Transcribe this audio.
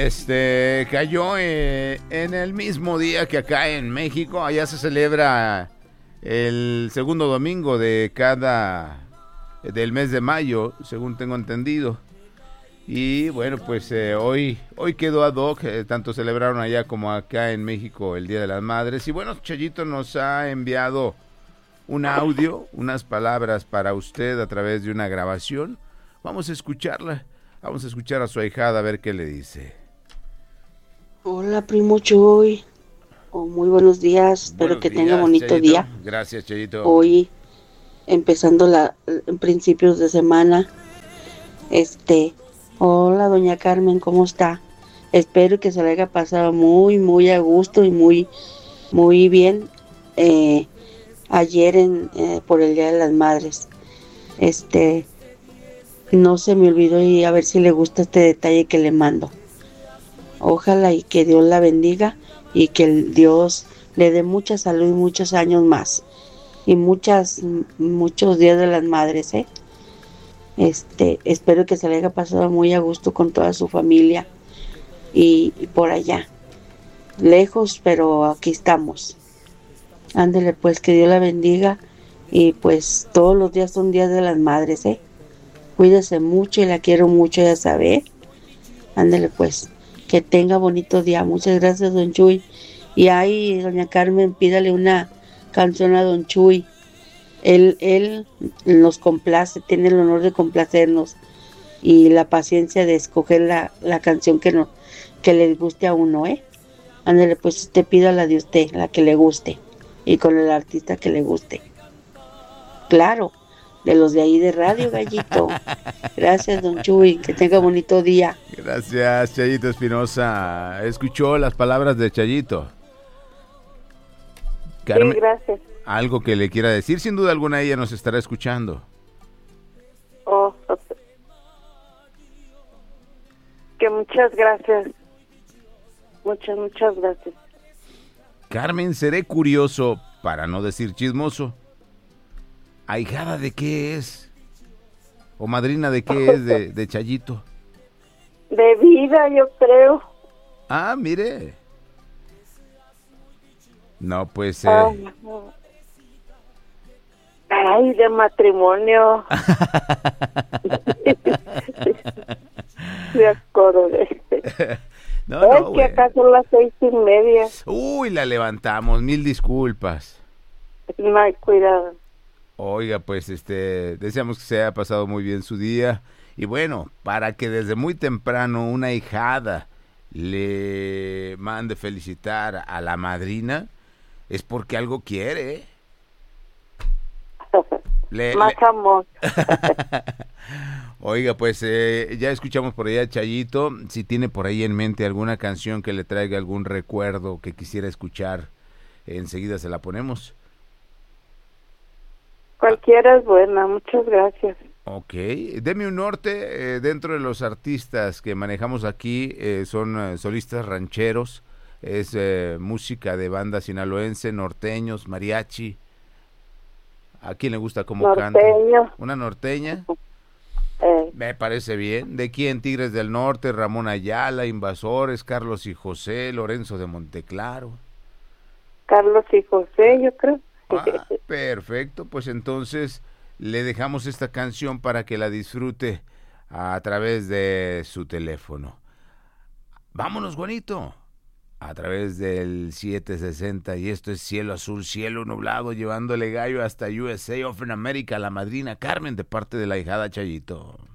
Cayó en el mismo día que acá en México. Allá se celebra el segundo domingo del mes de mayo, según tengo entendido. Y bueno, pues hoy quedó ad hoc, tanto celebraron allá como acá en México el Día de las Madres. Y bueno, Chayito nos ha enviado un audio, unas palabras para usted a través de una grabación. Vamos a escucharla, vamos a escuchar a su ahijada a ver qué le dice. Hola, primo Chuy. Muy buenos días. Espero que tenga bonito Chayito. día. Gracias, Chayito. Hoy, empezando en principios de semana. Hola, doña Carmen, ¿cómo está? Espero que se le haya pasado muy, muy a gusto y muy, muy bien ayer por el Día de las Madres. No se me olvidó y a ver si le gusta este detalle que le mando. Ojalá y que Dios la bendiga y que Dios le dé mucha salud y muchos años más. Y muchos días de las madres, ¿eh? Espero que se le haya pasado muy a gusto con toda su familia y por allá. Lejos, pero aquí estamos. Ándele pues, que Dios la bendiga y pues todos los días son días de las madres, ¿eh? Cuídese mucho y la quiero mucho, ya sabe. Ándele pues. Que tenga bonito día. Muchas gracias, don Chuy. Y ahí, doña Carmen, pídale una canción a don Chuy. Él nos complace, tiene el honor de complacernos y la paciencia de escoger la canción que le guste a uno, ¿eh? Ándale, pues usted pida la de usted, la que le guste. Y con el artista que le guste. Claro, de los de ahí de Radio Gallito. Gracias, don Chuy, que tenga bonito día. Gracias, Chayito Espinosa. ¿Escuchó las palabras de Chayito? Carmen, sí, gracias. ¿Algo que le quiera decir? Sin duda alguna ella nos estará escuchando. Que muchas gracias. Muchas gracias. Carmen, seré curioso, para no decir chismoso. ¿Ahijada de qué es? ¿O madrina de qué es de Chayito? De vida, yo creo. Ah, mire. No, pues... Ay, de matrimonio. Me acordé. No, que acá son las 6:30. Uy, la levantamos, mil disculpas. No hay cuidado. Oiga, pues deseamos que se haya pasado muy bien su día. Y bueno, para que desde muy temprano una ahijada le mande felicitar a la madrina, es porque algo quiere. Más amor. Oiga, pues ya escuchamos por allá a Chayito. Si tiene por ahí en mente alguna canción que le traiga algún recuerdo que quisiera escuchar, enseguida se la ponemos. Cualquiera es buena, muchas gracias. Ok, deme un norte. Dentro de los artistas que manejamos aquí son solistas rancheros, es música de banda sinaloense, norteños, mariachi. ¿A quién le gusta cómo canta? ¿Una norteña? Me parece bien. ¿De quién? Tigres del Norte, Ramón Ayala, Invasores, Carlos y José, Lorenzo de Monteclaro. Carlos y José, yo creo. Perfecto, pues entonces le dejamos esta canción para que la disfrute a través de su teléfono. Vámonos, Juanito, a través del 760, y esto es Cielo Azul, Cielo Nublado, llevándole gallo hasta USA of America, la madrina Carmen, de parte de la ahijada Chayito.